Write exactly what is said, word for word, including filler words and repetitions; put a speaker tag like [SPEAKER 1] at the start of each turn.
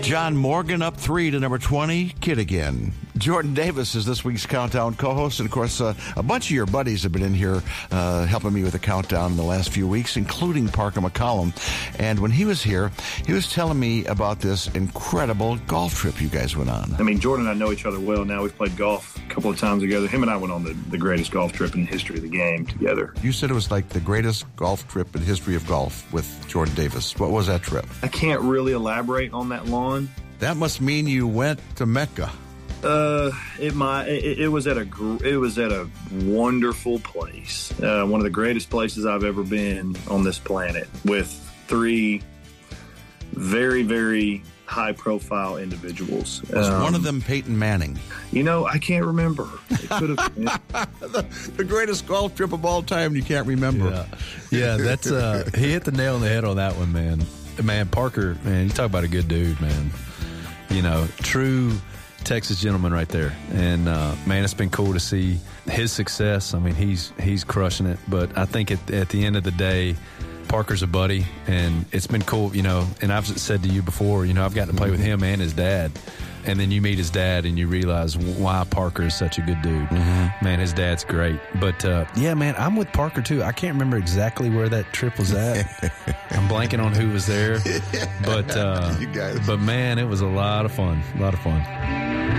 [SPEAKER 1] John Morgan up three to number twenty, Kid Again. Jordan Davis is this week's Countdown co-host. And, of course, uh, a bunch of your buddies have been in here uh, helping me with the countdown in the last few weeks, including Parker McCollum. And when he was here, he was telling me about this incredible golf trip you guys went on.
[SPEAKER 2] I mean, Jordan and I know each other well now. We've played golf a couple of times together. Him and I went on the, the greatest golf trip in the history of the game together.
[SPEAKER 1] You said it was like the greatest golf trip in the history of golf with Jordan Davis. What was that trip?
[SPEAKER 2] I can't really elaborate on that lawn.
[SPEAKER 1] That must mean you went to Mecca.
[SPEAKER 2] Uh, it might. It, it was at a. It was at a wonderful place. Uh, one of the greatest places I've ever been on this planet, with three very, very high-profile individuals.
[SPEAKER 1] Was
[SPEAKER 2] um,
[SPEAKER 1] one of them Peyton Manning?
[SPEAKER 2] You know, I can't remember. It could have been.
[SPEAKER 1] the, the greatest golf trip of all time. You can't remember.
[SPEAKER 3] Yeah, yeah. That's uh, he hit the nail on the head on that one, man. Man, Parker, man, you talk about a good dude, man. You know, true Texas gentleman right there. And, uh, man, it's been cool to see his success. I mean, he's he's crushing it. But I think at, at the end of the day, Parker's a buddy, and it's been cool, you know. And I've said to you before, you know, I've gotten to play with him and his dad. And then you meet his dad and you realize why Parker is such a good dude. Mm-hmm. Man, his dad's great. But, uh, yeah, man, I'm with Parker, too. I can't remember exactly where that trip was at. I'm blanking on who was there. But, uh,
[SPEAKER 1] you guys.
[SPEAKER 3] but, man, it was a lot of fun. A lot of fun.